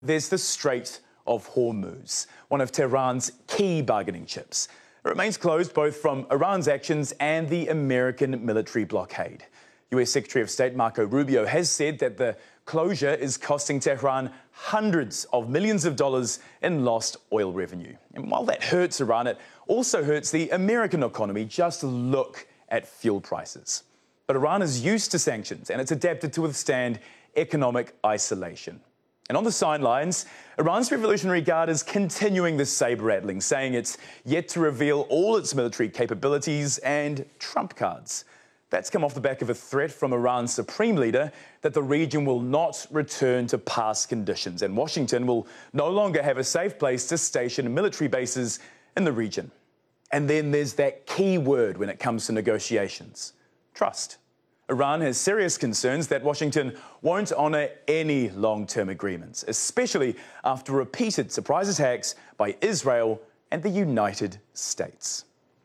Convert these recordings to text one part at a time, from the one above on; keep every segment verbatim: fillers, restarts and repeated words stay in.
There's the Strait of Hormuz, one of Tehran's key bargaining chips. It remains closed both from Iran's actions and the American military blockade. U S Secretary of State Marco Rubio has said that the closure is costing Tehran hundreds of millions of dollars in lost oil revenue. And while that hurts Iran, it also hurts the American economy. Just look at fuel prices. But Iran is used to sanctions and it's adapted to withstand economic isolation. And on the sidelines, Iran's Revolutionary Guard is continuing the saber-rattling, saying it's yet to reveal all its military capabilities and trump cards. That's come off the back of a threat from Iran's supreme leader that the region will not return to past conditions, and Washington will no longer have a safe place to station military bases in the region. And then there's that key word when it comes to negotiations: trust. Iran has serious concerns that Washington won't honour any long-term agreements, especially after repeated surprise attacks by Israel and the United States.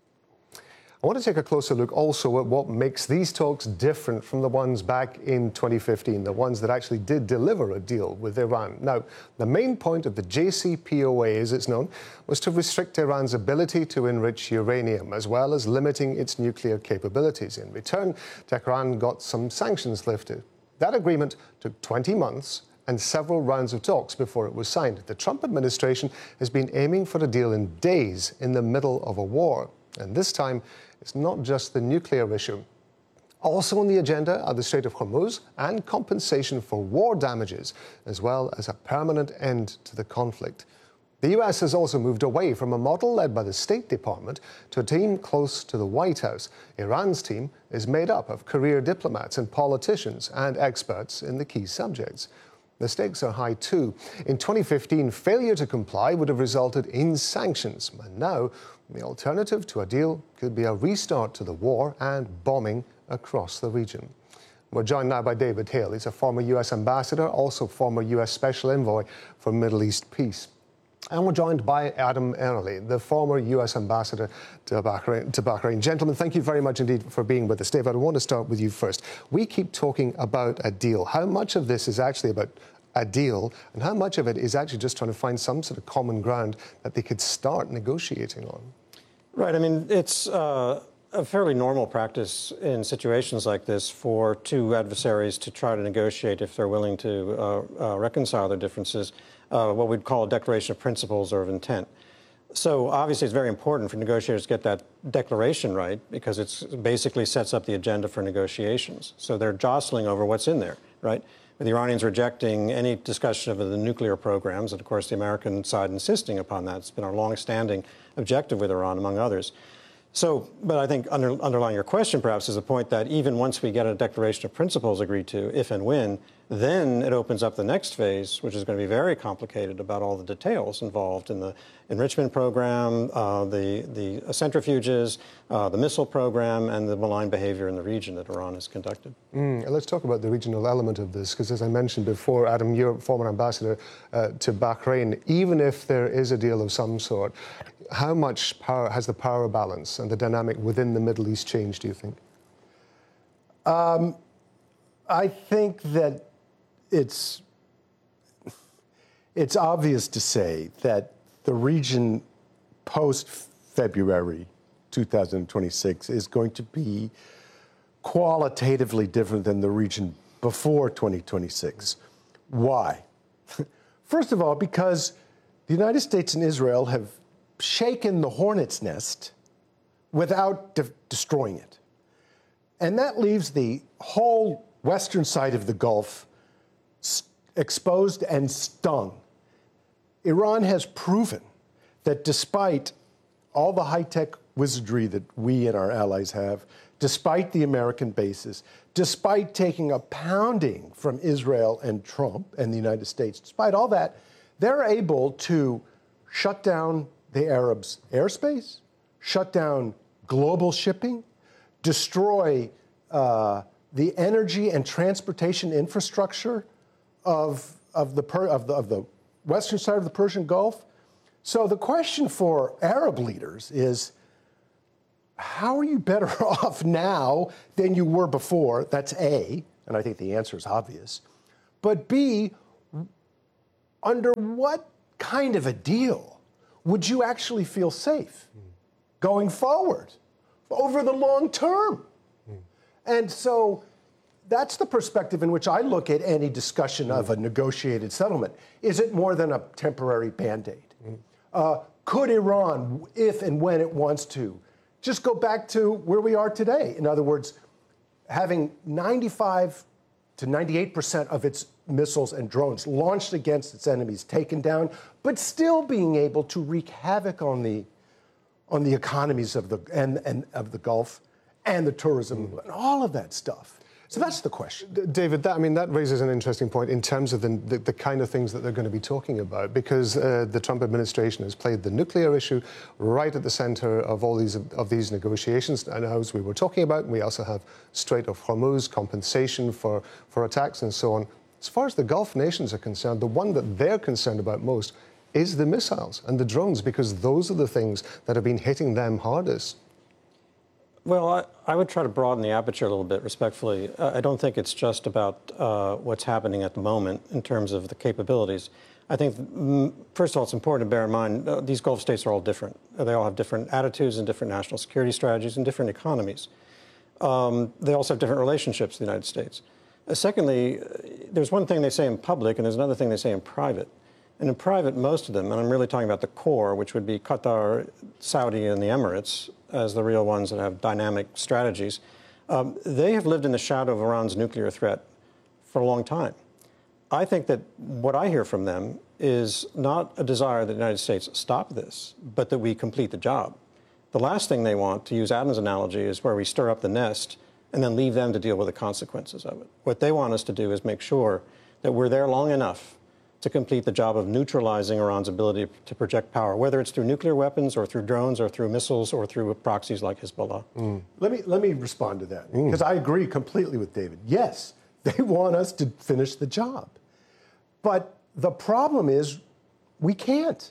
I want to take a closer look also at what makes these talks different from the ones back in twenty fifteen, the ones that actually did deliver a deal with Iran. Now, the main point of the J C P O A, as it's known, was to restrict Iran's ability to enrich uranium, as well as limiting its nuclear capabilities. In return, Tehran got some sanctions lifted. That agreement took twenty months and several rounds of talks before it was signed. The Trump administration has been aiming for a deal in days in the middle of a war. And this time, it's not just the nuclear issue. Also on the agenda are the Strait of Hormuz and compensation for war damages, as well as a permanent end to the conflict. The U S has also moved away from a model led by the State Department to a team close to the White House. Iran's team is made up of career diplomats and politicians and experts in the key subjects. The stakes are high too. In twenty fifteen, failure to comply would have resulted in sanctions. And now, the alternative to a deal could be a restart to the war and bombing across the region. We're joined now by David Hale. He's a former U S ambassador, also former U S special envoy for Middle East peace. And we're joined by Adam Early, the former U S ambassador to Bahrain, to Bahrain. Gentlemen, thank you very much indeed for being with us. David, I want to start with you first. We keep talking about a deal. How much of this is actually about a deal, and how much of it is actually just trying to find some sort of common ground that they could start negotiating on? Right. I mean, it's uh, a fairly normal practice in situations like this for two adversaries to try to negotiate, if they're willing to uh, uh, reconcile their differences, uh, what we'd call a declaration of principles or of intent. So obviously it's very important for negotiators to get that declaration right, because it basically sets up the agenda for negotiations. So they're jostling over what's in there, right? With the Iranians rejecting any discussion of the nuclear programs, and of course the American side insisting upon that. It's been our long-standing objective with Iran, among others. So, but I think under, underlying your question perhaps is the point that even once we get a declaration of principles agreed to, if and when, then it opens up the next phase, which is going to be very complicated about all the details involved in the enrichment program, uh, the, the centrifuges, uh, the missile program, and the malign behavior in the region that Iran has conducted. Mm, let's talk about the regional element of this, because as I mentioned before, Adam, you're former ambassador uh, to Bahrain. Even if there is a deal of some sort, how much power has the power balance and the dynamic within the Middle East changed, do you think? Um, I think that it's it's obvious to say that the region post-February two thousand twenty-six is going to be qualitatively different than the region before twenty twenty-six. Why? First of all, because the United States and Israel have shaken the hornet's nest without de- destroying it. And that leaves the whole western side of the Gulf st- exposed and stung. Iran has proven that despite all the high-tech wizardry that we and our allies have, despite the American bases, despite taking a pounding from Israel and Trump and the United States, despite all that, they're able to shut down the Arabs' airspace, shut down global shipping, destroy uh, the energy and transportation infrastructure of, of, the per, of, the, of the western side of the Persian Gulf. So the question for Arab leaders is, how are you better off now than you were before? That's A, and I think the answer is obvious. But B, under what kind of a deal would you actually feel safe going forward over the long term? And so that's the perspective in which I look at any discussion of a negotiated settlement. Is it more than a temporary Band-Aid? Uh, could Iran, if and when it wants to, just go back to where we are today? In other words, having ninety-five to ninety-eight percent of its missiles and drones launched against its enemies taken down, but still being able to wreak havoc on the on the economies of the and, and of the Gulf and the tourism mm. and all of that stuff. So that's the question. D- David, that, I mean, that raises an interesting point in terms of the, the, the kind of things that they're going to be talking about, because uh, the Trump administration has played the nuclear issue right at the center of all these of these negotiations. And as we were talking about, we also have Strait of Hormuz, compensation for, for attacks and so on. As far as the Gulf nations are concerned, the one that they're concerned about most is the missiles and the drones, because those are the things that have been hitting them hardest. Well, I, I would try to broaden the aperture a little bit, respectfully. Uh, I don't think it's just about uh, what's happening at the moment in terms of the capabilities. I think, mm, first of all, it's important to bear in mind uh, these Gulf states are all different. They all have different attitudes and different national security strategies and different economies. Um, they also have different relationships to the United States. Uh, secondly, uh, there's one thing they say in public and there's another thing they say in private. And in private, most of them, and I'm really talking about the core, which would be Qatar, Saudi, and the Emirates, as the real ones that have dynamic strategies, um, they have lived in the shadow of Iran's nuclear threat for a long time. I think that what I hear from them is not a desire that the United States stop this, but that we complete the job. The last thing they want, to use Adam's analogy, is where we stir up the nest and then leave them to deal with the consequences of it. What they want us to do is make sure that we're there long enough to complete the job of neutralizing Iran's ability to project power, whether it's through nuclear weapons or through drones or through missiles or through proxies like Hezbollah. Mm. Let me let me respond to that, because mm. I agree completely with David. Yes, they want us to finish the job. But the problem is we can't.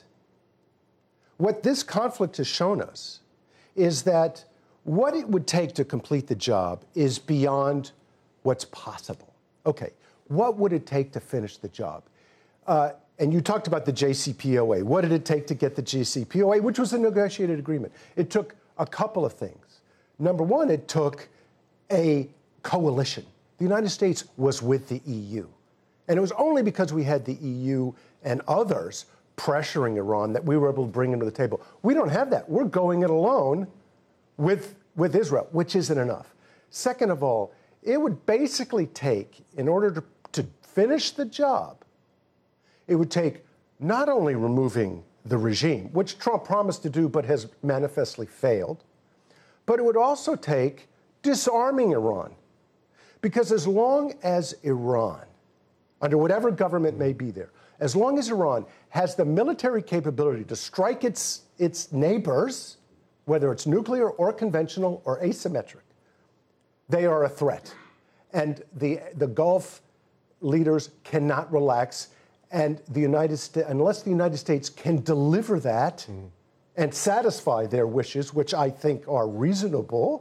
What this conflict has shown us is that what it would take to complete the job is beyond what's possible. Okay, what would it take to finish the job? Uh, and you talked about the J C P O A. What did it take to get the J C P O A, which was a negotiated agreement? It took a couple of things. Number one, it took a coalition. The United States was with the E U. And it was only because we had the E U and others pressuring Iran that we were able to bring them to the table. We don't have that. We're going it alone with, with Israel, which isn't enough. Second of all, it would basically take, in order to, to finish the job, it would take not only removing the regime, which Trump promised to do but has manifestly failed, but it would also take disarming Iran. Because as long as Iran, under whatever government may be there, as long as Iran has the military capability to strike its, its neighbors, whether it's nuclear or conventional or asymmetric, they are a threat. And the, the Gulf leaders cannot relax. And the United States, unless the United States can deliver that mm. and satisfy their wishes, which I think are reasonable,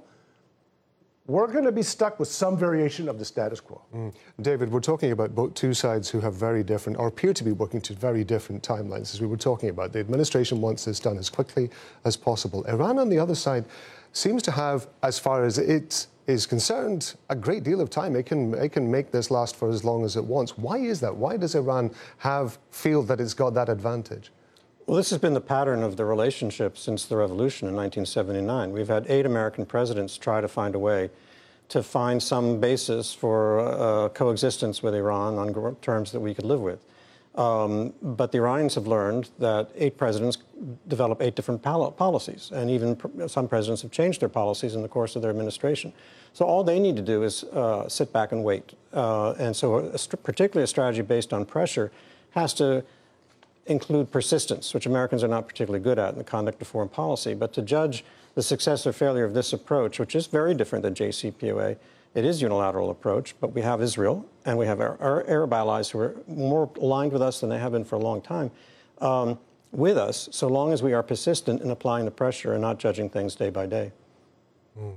we're going to be stuck with some variation of the status quo. Mm. David, we're talking about both two sides who have very different, or appear to be working to very different timelines, as we were talking about. The administration wants this done as quickly as possible. Iran, on the other side, seems to have, as far as it is concerned, a great deal of time. It can, it can make this last for as long as it wants. Why is that? Why does Iran have feel that it's got that advantage? Well, this has been the pattern of the relationship since the revolution in nineteen seventy-nine. We've had eight American presidents try to find a way to find some basis for uh, coexistence with Iran on terms that we could live with. Um, but the Iranians have learned that eight presidents develop eight different pol policies, and even pr some presidents have changed their policies in the course of their administration. So all they need to do is uh, sit back and wait. Uh, and so a particularly a strategy based on pressure has to include persistence, which Americans are not particularly good at in the conduct of foreign policy. But to judge the success or failure of this approach, which is very different than J C P O A, it is a unilateral approach, but we have Israel and we have our, our Arab allies who are more aligned with us than they have been for a long time, um, with us, so long as we are persistent in applying the pressure and not judging things day by day. Mm.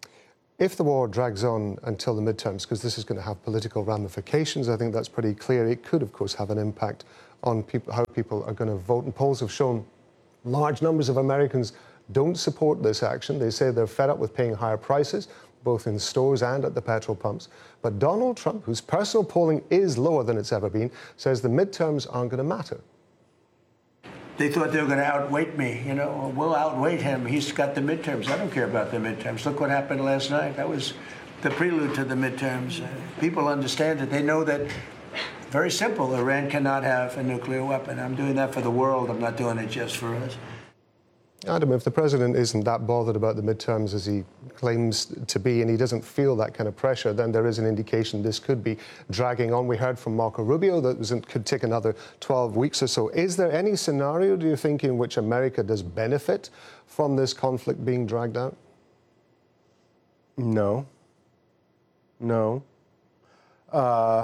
If the war drags on until the midterms, because this is going to have political ramifications, I think that's pretty clear, it could, of course, have an impact on people, how people are going to vote. And polls have shown large numbers of Americans don't support this action. They say they're fed up with paying higher prices, both in stores and at the petrol pumps. But Donald Trump, whose personal polling is lower than it's ever been, says the midterms aren't going to matter. They thought they were going to outweight me. You know, we'll outweight him. He's got the midterms. I don't care about the midterms. Look what happened last night. That was the prelude to the midterms. Uh, people understand it. They know that, very simple, Iran cannot have a nuclear weapon. I'm doing that for the world. I'm not doing it just for us. Adam, if the president isn't that bothered about the midterms as he claims to be, and he doesn't feel that kind of pressure, then there is an indication this could be dragging on. We heard from Marco Rubio that it could take another twelve weeks or so. Is there any scenario, do you think, in which America does benefit from this conflict being dragged out? No. No. Uh,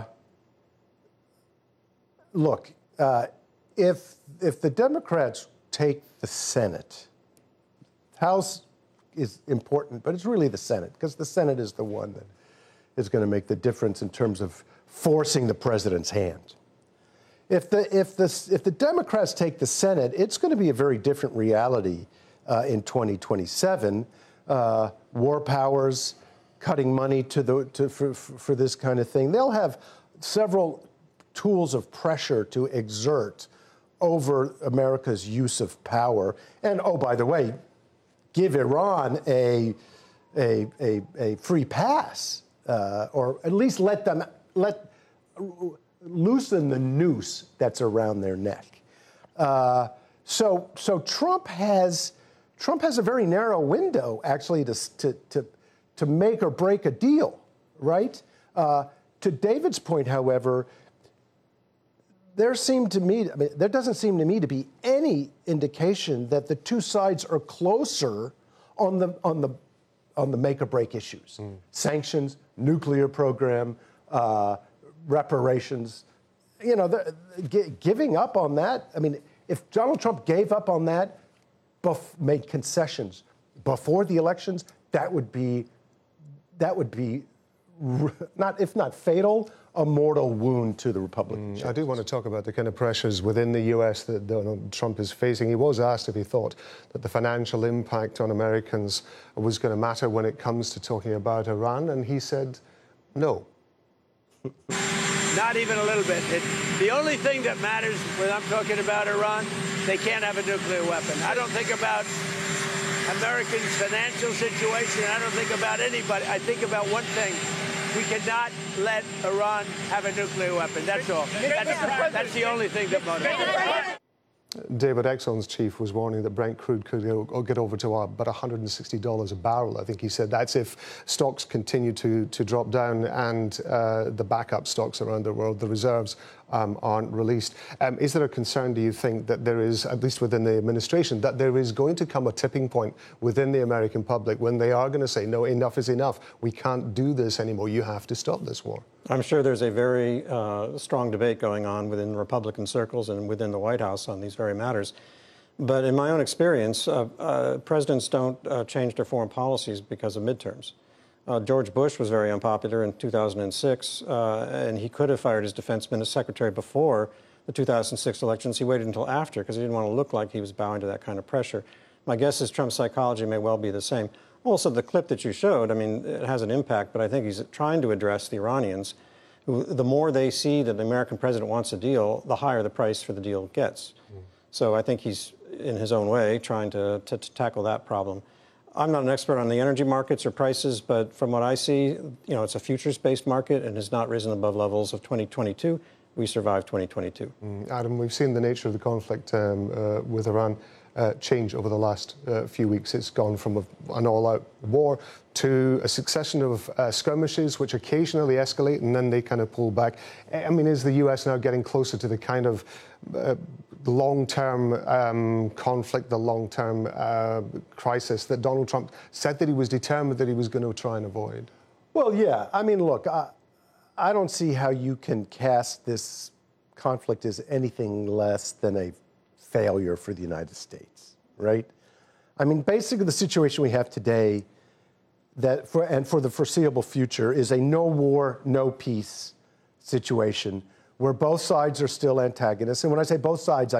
look, uh, if if the Democrats take the Senate, House is important, but it's really the Senate, because the Senate is the one that is going to make the difference in terms of forcing the president's hand. If the if the if the Democrats take the Senate, it's going to be a very different reality uh, in twenty twenty-seven. Uh, war powers cutting money to the to for, for this kind of thing. They'll have several tools of pressure to exert over America's use of power. And, oh, by the way, give Iran a, a, a, a free pass, uh, or at least let them, let, loosen the noose that's around their neck. Uh, so, so Trump has, Trump has a very narrow window, actually, to, to, to, to make or break a deal, right? Uh, to David's point, however, there seemed to me, I mean, there doesn't seem to me to be any indication that the two sides are closer on the on the on the make or break issues: mm. sanctions, nuclear program, uh, reparations. You know, the, g- giving up on that. I mean, if Donald Trump gave up on that, bef- made concessions before the elections, that would be that would be r- not if not fatal, a mortal wound to the Republican. Mm, I do want to talk about the kind of pressures within the U S that Donald Trump is facing. He was asked if he thought that the financial impact on Americans was going to matter when it comes to talking about Iran, and he said no. Not even a little bit. It, the only thing that matters when I'm talking about Iran, they can't have a nuclear weapon. I don't think about Americans' financial situation. I don't think about anybody. I think about one thing. We cannot let Iran have a nuclear weapon. That's all. That's, that's the only thing that motivates. David, Exxon's chief was warning that Brent crude could go, get over to about one hundred sixty dollars a barrel. I think he said that's if stocks continue to, to drop down and uh, the backup stocks around the world, the reserves, um, aren't released. Um, is there a concern, do you think, that there is, at least within the administration, that there is going to come a tipping point within the American public when they are going to say, no, enough is enough. We can't do this anymore. You have to stop this war. I'm sure there's a very uh, strong debate going on within Republican circles and within the White House on these very matters. But in my own experience, uh, uh, presidents don't uh, change their foreign policies because of midterms. Uh, George Bush was very unpopular in two thousand six, uh, and he could have fired his defense minister secretary before the two thousand six elections. He waited until after because he didn't want to look like he was bowing to that kind of pressure. My guess is Trump's psychology may well be the same. Also, the clip that you showed, I mean, it has an impact, but I think he's trying to address the Iranians, who, the more they see that the American president wants a deal, the higher the price for the deal gets. Mm. So I think he's, in his own way, trying to, to, to tackle that problem. I'm not an expert on the energy markets or prices, but from what I see, you know, it's a futures-based market and has not risen above levels of twenty twenty-two. We survived twenty twenty-two. Mm. Adam, we've seen the nature of the conflict um, uh, with Iran Uh, change over the last uh, few weeks. It's gone from a, an all-out war to a succession of uh, skirmishes which occasionally escalate and then they kind of pull back. I mean, is the U S now getting closer to the kind of uh, long-term um, conflict, the long-term uh, crisis that Donald Trump said that he was determined that he was going to try and avoid? Well, yeah. I mean, look, I, I don't see how you can cast this conflict as anything less than a failure for the United States, right? I mean, basically the situation we have today that for, and for the foreseeable future is a no war, no peace situation where both sides are still antagonists. And when I say both sides,